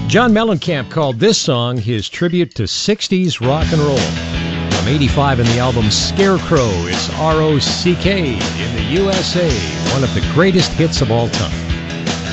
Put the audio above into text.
John Mellencamp called this song his tribute to 60s rock and roll. From 85 in the album Scarecrow, it's R.O.C.K. in the USA, one of the greatest hits of all time.